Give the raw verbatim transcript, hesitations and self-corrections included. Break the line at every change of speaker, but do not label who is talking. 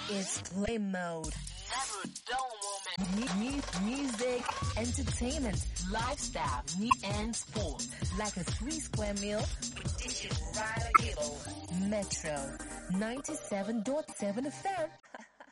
It's play mode.
Never a dull moment.
Mu- mu- music, entertainment,
Lifestyle, and sport.
like a three square meal.
Dishes right on the table.
Metro ninety-seven point seven F M.